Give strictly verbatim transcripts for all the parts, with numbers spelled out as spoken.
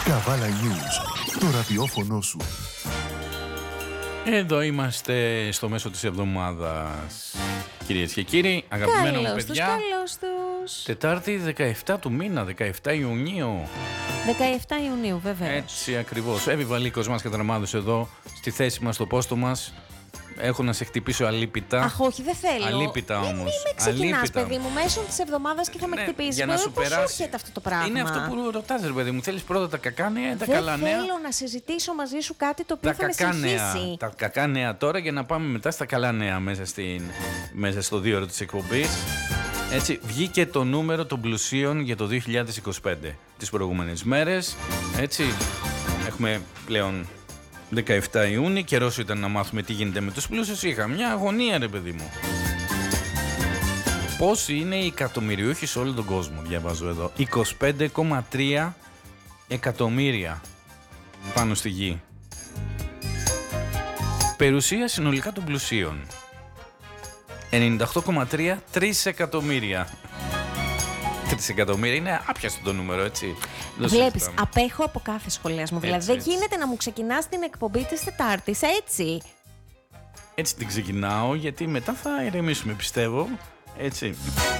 Καβάλα News, το ραδιόφωνο σου. Εδώ είμαστε στο μέσο της εβδομάδας, κυρίες και κύριοι, αγαπημένα μου παιδιά. Καλώς τους. Τετάρτη δεκαεφτά του μήνα, δεκαεφτά Ιουνίου. δεκαεφτά Ιουνίου, βέβαια. Έτσι ακριβώς. Εύη Βαλίκος μας καταναμάδωσε εδώ στη θέση μας, στο πόστο μας. Έχω να σε χτυπήσω αλίπητα. Αχ, όχι, δεν θέλω. Αλίπητα όμως. Μην με ξεκινάς, Αλίπητα. παιδί μου, μέσω της εβδομάδας και θα με Ναι, χτυπήσεις. για να σου Πώς περάσει. έρχεται αυτό το πράγμα? Είναι αυτό που ρωτάς, ρε παιδί μου. Θέλεις πρώτα τα κακά νέα ή τα δεν καλά νέα? θέλω να συζητήσω μαζί σου κάτι το οποίο Τα θα με κακά, νέα, συγχύσει. τα κακά νέα τώρα για να πάμε μετά στα καλά νέα μέσα, στην, μέσα στο δύο ώρο της εκπομπής. Έτσι, βγήκε το νούμερο των πλουσίων για το δύο χιλιάδες είκοσι πέντε τις προηγούμενες μέρες. Έτσι, έχουμε πλέον δεκαεφτά Ιούνιου, καιρός ήταν να μάθουμε τι γίνεται με τους πλούσιους. Είχα μια αγωνία, ρε παιδί μου. Πόσοι είναι οι εκατομμυριούχοι σε όλο τον κόσμο, διαβάζω εδώ. είκοσι πέντε κόμμα τρία εκατομμύρια πάνω στη γη. Περιουσία συνολικά των πλουσίων ενενήντα οκτώ κόμμα τρία τρισεκατομμύρια. Τρισεκατομμύρια είναι άπιαστο το νούμερο, έτσι. Βλέπεις, απέχω από κάθε σχολιασμό. Δηλαδή, Έτσι, δεν έτσι. γίνεται να μου ξεκινάς την εκπομπή της Τετάρτης έτσι. Έτσι την ξεκινάω, γιατί μετά θα ηρεμήσουμε, πιστεύω. Έτσι.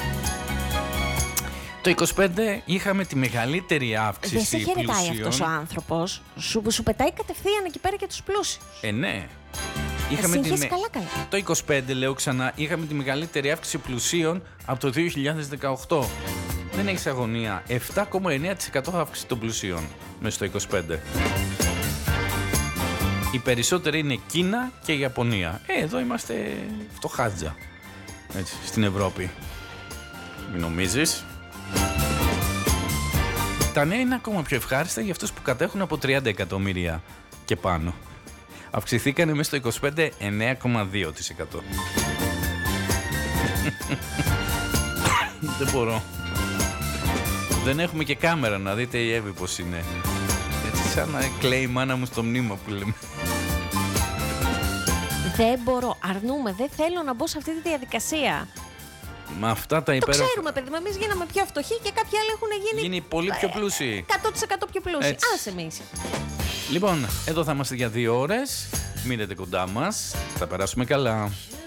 Το είκοσι πέντε είχαμε τη μεγαλύτερη αύξηση Δεν σε χαιρετάει πλουσίων. αυτός ο άνθρωπος. Σου, σου πετάει κατευθείαν εκεί πέρα και τους πλούσιους. Ε, ναι. Εσύ τη είχες με- καλά καλά. Το είκοσι πέντε, λέω ξανά, είχαμε τη μεγαλύτερη αύξηση πλουσίων από το δύο χιλιάδες δεκαοκτώ. Δεν έχεις αγωνία. επτά κόμμα εννέα τοις εκατό αύξηση των πλουσίων μέσα στο είκοσι πέντε. Οι περισσότεροι είναι Κίνα και Ιαπωνία. Ε, εδώ είμαστε φτωχάτζα. Έτσι, στην Ευρώπη. Μην νομίζεις. Τα νέα είναι ακόμα πιο ευχάριστα για αυτούς που κατέχουν από τριάντα εκατομμύρια και πάνω. Αυξηθήκανε μέσα στο είκοσι πέντε εννέα κόμμα δύο τοις εκατό. Δεν μπορώ. Δεν έχουμε και κάμερα να δείτε η Εύη πως είναι. Έτσι σαν να κλαίει η μάνα μου στο μνήμα που λέμε. Δεν μπορώ, αρνούμε, δεν θέλω να μπω σε αυτή τη διαδικασία. Με αυτά τα Το υπέροχα. ξέρουμε, παιδί μου, εμείς γίναμε πιο φτωχοί και κάποιοι άλλοι έχουν γίνει. Γίνει πολύ πιο πλούσιοι. εκατό τοις εκατό πιο πλούσιοι. Έτσι. Άσε εμείς. Λοιπόν, εδώ θα είμαστε για δύο ώρες. Μείνετε κοντά μας. Θα περάσουμε καλά.